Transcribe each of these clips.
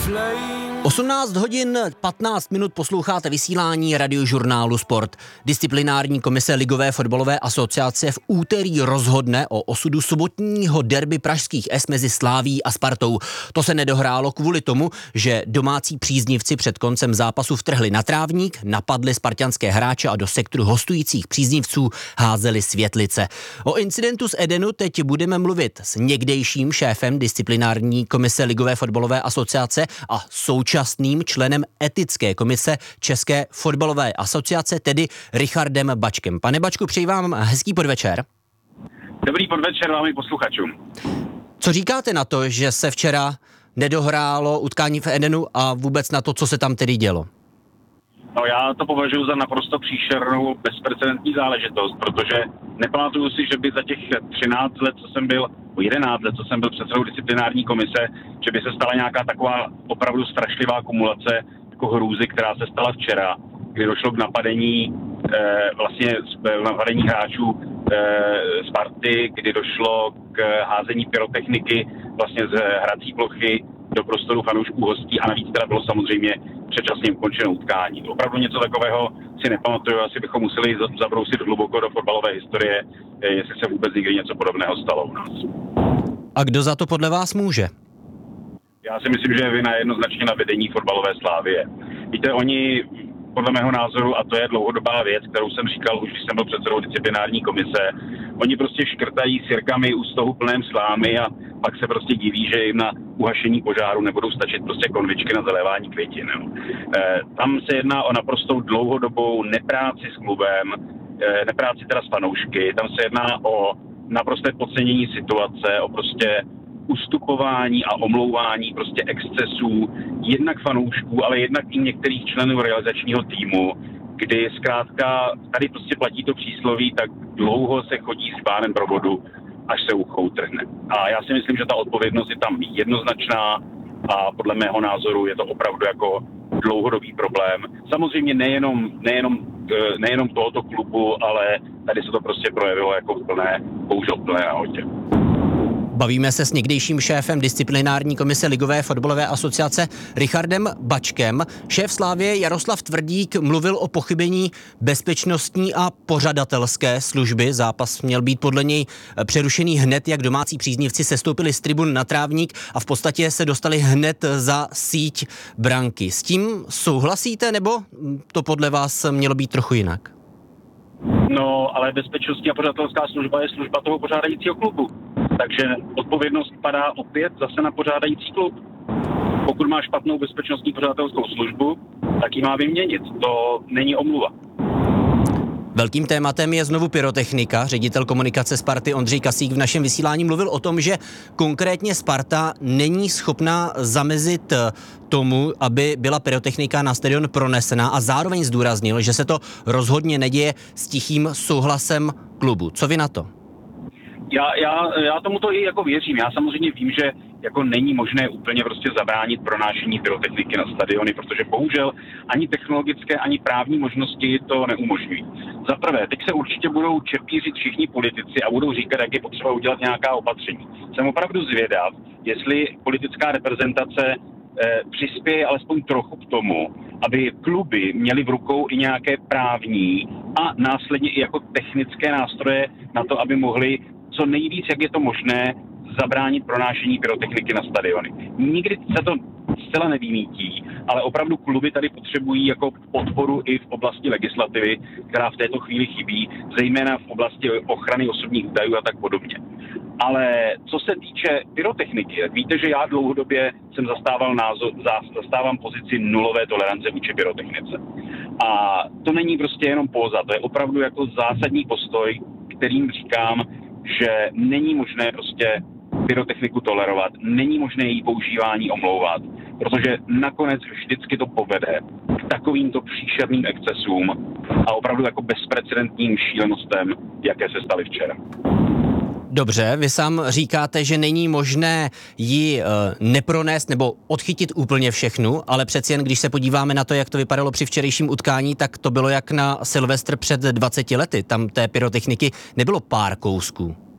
18 hodin 15 minut posloucháte vysílání radiožurnálu Sport. Disciplinární komise Ligové fotbalové asociace v úterý rozhodne o osudu sobotního derby pražských S mezi Slavií a Spartou. To se nedohrálo kvůli tomu, že domácí příznivci před koncem zápasu vtrhli na trávník, napadli spartanské hráče a do sektoru hostujících příznivců házeli světlice. O incidentu z Edenu teď budeme mluvit s někdejším šéfem disciplinární komise Ligové fotbalové asociace a současným členem etické komise České fotbalové asociace, tedy Richardem Bačkem. Pane Bačku, přeji vám hezký podvečer. Dobrý podvečer vám i posluchačům. Co říkáte na to, že se včera nedohrálo utkání v Edenu a vůbec na to, co se tam tedy dělo? No, já to považuji za naprosto příšernou, bezprecedentní záležitost, protože nepamatuju si, že by za těch 13 let, co jsem byl, 11 let, co jsem byl předsedou disciplinární komise, že by se stala nějaká taková opravdu strašlivá kumulace jako hrůzy, která se stala včera, kdy došlo k napadení napadení hráčů Sparty, kdy došlo k házení pyrotechniky vlastně z hrací plochy do prostoru fanoušků hostí a navíc teda bylo samozřejmě předčasně ukončeno utkání. Opravdu něco takového si nepamatuju, asi bychom museli zabrousit hluboko do fotbalové historie, jestli se vůbec někdy něco podobného stalo u nás. A kdo za to podle vás může? Já si myslím, že je vina jednoznačně na vedení fotbalové Slavie. Víte, oni podle mého názoru, a to je dlouhodobá věc, kterou jsem říkal už, když jsem byl předsedou disciplinární komise, oni prostě škrtají sirkami u stohu plném slámy a pak se prostě diví, že jim na uhašení požáru nebudou stačit prostě konvičky na zalévání květin. Tam se jedná o naprostou dlouhodobou nepráci s klubem, nepráci teda s fanoušky, tam se jedná o naprosté podcenění situace, o prostě ustupování a omlouvání prostě excesů jednak fanoušků, ale jednak i některých členů realizačního týmu, kdy zkrátka tady prostě platí to přísloví, tak dlouho se chodí s pánem pro vodu, až se ucho utrhne. A já si myslím, že ta odpovědnost je tam jednoznačná a podle mého názoru je to opravdu jako dlouhodobý problém. Samozřejmě nejenom tohoto klubu, ale tady se to prostě projevilo jako bohužel plné nahotě. Bavíme se s někdejším šéfem disciplinární komise Ligové fotbalové asociace Richardem Bačkem. Šéf Slavie Jaroslav Tvrdík mluvil o pochybení bezpečnostní a pořadatelské služby. Zápas měl být podle něj přerušený hned, jak domácí příznivci sestoupili z tribun na trávník a v podstatě se dostali hned za síť branky. S tím souhlasíte, nebo to podle vás mělo být trochu jinak? No, ale bezpečnostní a pořadatelská služba je služba toho pořádajícího klubu. Takže odpovědnost padá opět zase na pořádající klub. Pokud má špatnou bezpečnostní pořadatelskou službu, tak ji má vyměnit. To není omluva. Velkým tématem je znovu pyrotechnika. Ředitel komunikace Sparty Ondřej Kasík v našem vysílání mluvil o tom, že konkrétně Sparta není schopná zamezit tomu, aby byla pyrotechnika na stadion pronesena a zároveň zdůraznil, že se to rozhodně neděje s tichým souhlasem klubu. Co vy na to? Já tomuto i jako věřím. Já samozřejmě vím, že jako není možné úplně prostě zabránit pronášení pyrotechniky na stadiony, protože bohužel ani technologické, ani právní možnosti to neumožňují. Za prvé, teď se určitě budou čepířit všichni politici a budou říkat, jak je potřeba udělat nějaká opatření. Jsem opravdu zvědav, jestli politická reprezentace přispěje alespoň trochu k tomu, aby kluby měly v rukou i nějaké právní a následně i jako technické nástroje na to, aby mohly co nejvíc, jak je to možné, zabránit pronášení pyrotechniky na stadiony. Nikdy se to zcela nevymítí, ale opravdu kluby tady potřebují jako podporu i v oblasti legislativy, která v této chvíli chybí, zejména v oblasti ochrany osobních údajů a tak podobně. Ale co se týče pyrotechniky, tak víte, že já dlouhodobě jsem zastávám pozici nulové tolerance vůči pyrotechnice. A to není prostě jenom póza, to je opravdu jako zásadní postoj, kterým říkám, že není možné prostě pyrotechniku tolerovat, není možné její používání omlouvat, protože nakonec vždycky to povede k takovýmto příšerným excesům a opravdu jako bezprecedentním šílenostem, jaké se staly včera. Dobře, vy sám říkáte, že není možné ji nepronést nebo odchytit úplně všechnu, ale přeci jen, když se podíváme na to, jak to vypadalo při včerejším utkání, tak to bylo jak na Silvestr před 20 lety. Tam té pyrotechniky nebylo pár kousků.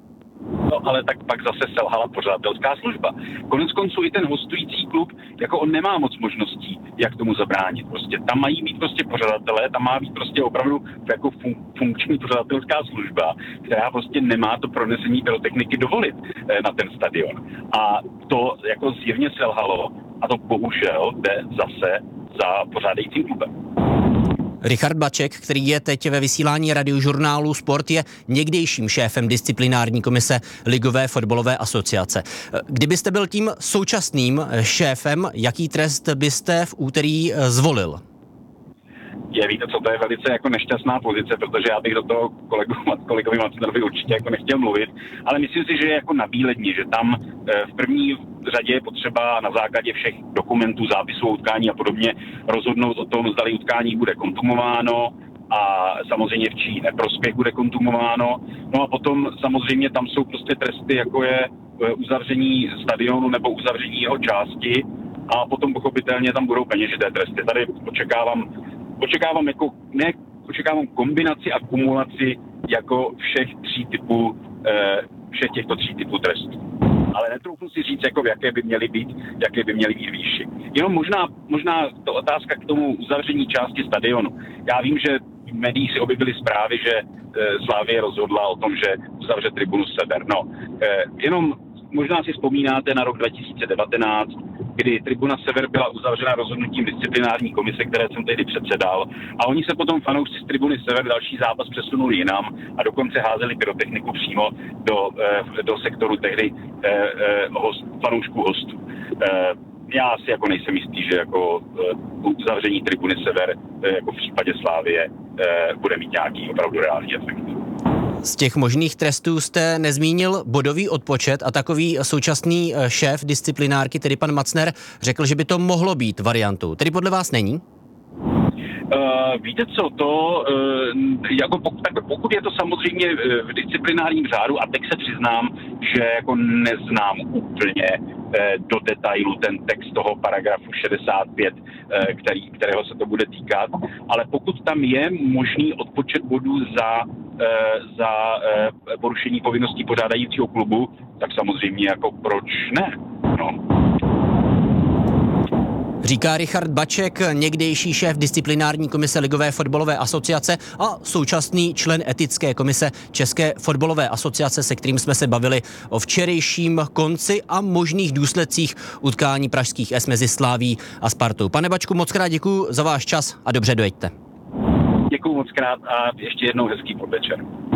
No ale tak pak zase selhala pořadatelská služba. Konec konců i ten hostující klub, jako on nemá moc možností, jak tomu zabránit. Prostě tam mají být prostě pořadatelé, tam má být prostě opravdu jako funkční pořadatelská služba, která prostě nemá to pronesení pyrotechniky dovolit na ten stadion. A to jako zjevně selhalo a to bohužel jde zase za pořádajícím klubem. Richard Baček, který je teď ve vysílání Radiožurnálu Sport, je někdejším šéfem disciplinární komise Ligové fotbalové asociace. Kdybyste byl tím současným šéfem, jaký trest byste v úterý zvolil? Víte co, to je velice jako nešťastná pozice, protože já bych do toho kolegovi Macnerovi určitě jako nechtěl mluvit, ale myslím si, že je jako nabíledni, že tam v první řadě je potřeba na základě všech dokumentů, zápisů utkání a podobně rozhodnout o tom, zdali utkání bude kontumováno a samozřejmě v čí neprospěch bude kontumováno. No a potom samozřejmě tam jsou prostě tresty, jako je uzavření stadionu nebo uzavření jeho části a potom pochopitelně tam budou peněžité tresty. Tady očekávám kombinaci a kumulaci jako všech těchto tří typů trestů. Ale netroufnu si říct, jako jaké by měly být výši. Jenom možná to otázka k tomu uzavření části stadionu. Já vím, že v médiích si objevily zprávy, že Slavie rozhodla o tom, že uzavře tribunu Sever. Jenom možná si vzpomínáte na rok 2019, kdy tribuna Sever byla uzavřena rozhodnutím disciplinární komise, které jsem tehdy předsedal. A oni se potom fanoušci z tribuny Sever další zápas přesunuli jinam a dokonce házeli pyrotechniku přímo do sektoru tehdy fanoušků hostů. Já si jako nejsem jistý, že jako uzavření tribuny Sever jako v případě Slavie bude mít nějaký opravdu reálný efekt. Z těch možných trestů jste nezmínil bodový odpočet a takový současný šéf disciplinárky, tedy pan Macner, řekl, že by to mohlo být variantou. Tedy podle vás není? Víte co, pokud je to samozřejmě v disciplinárním řádu, a teď se přiznám, že jako neznám úplně do detailu ten text toho paragrafu 65, kterého se to bude týkat, ale pokud tam je možný odpočet bodů za porušení povinností pořádajícího klubu, tak samozřejmě jako proč ne? No. Říká Richard Baček, někdejší šéf disciplinární komise Ligové fotbalové asociace a současný člen etické komise České fotbalové asociace, se kterým jsme se bavili o včerejším konci a možných důsledcích utkání pražských S mezi Slavií a Spartou. Pane Bačku, moc krát děkuju za váš čas a dobře dojeďte. Děkuju moc krát a ještě jednou hezký podvečer.